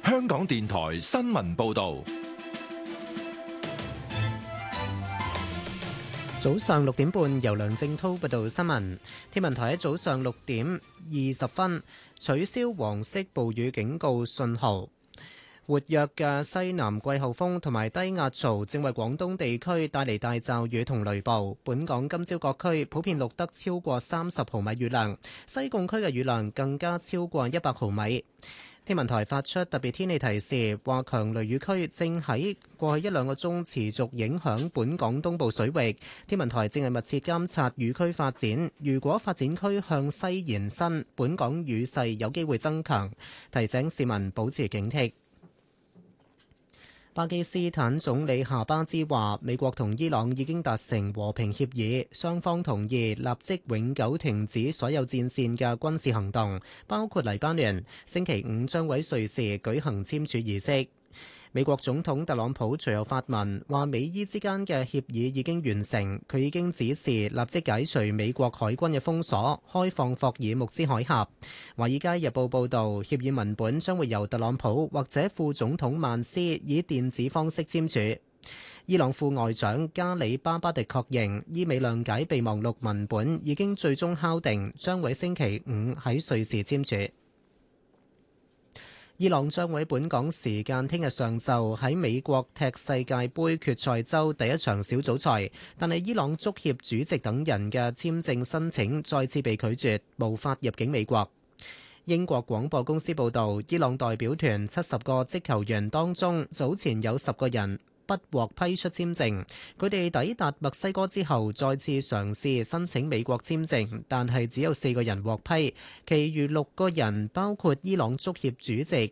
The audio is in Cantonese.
香港電台新聞報道。 早上6點半，由梁正滔報道新聞。天文台喺早上6點20分取消黃色暴雨警告信號。活躍嘅西南季候風同埋低壓槽正為廣東地區帶嚟大驟雨同雷暴。本港今朝各區普遍錄得超過30毫米雨量，西貢區嘅雨量更加超過100毫米。天文台發出特別天氣提示，話強雷雨區正喺過去1-2個鐘持續影響本港東部水域。天文台正係密切監察雨區發展，如果發展區向西延伸，本港雨勢有機會增強，提醒市民保持警惕。巴基斯坦總理夏巴茲話，美國同伊朗已經達成和平協議，雙方同意立即永久停止所有戰線嘅軍事行動，包括黎巴嫩。星期5將喺瑞士舉行簽署儀式。美國總統特朗普隨後發文話，美伊之間嘅協議已經完成，佢已經指示立即解除美國海軍嘅封鎖，開放霍爾木茲海峽。《華爾街日報》報導，協議文本將會由特朗普或者副總統曼斯以電子方式簽署。伊朗副外長加里巴巴迪確認，伊美諒解備忘錄文本已經最終敲定，將會星期5喺瑞士簽署。伊朗將會喺本港時間聽日上晝喺美國踢世界盃決賽周第一場小組賽，但係伊朗足協主席等人嘅簽證申請再次被拒絕，無法入境美國。英國廣播公司報導，伊朗代表團70個職球員當中，早前有10個人不獲批出簽證，佢哋抵達墨西哥之後再次嘗試申請美國簽證，但係只有4個人獲批，其餘6個人包括伊朗足協主席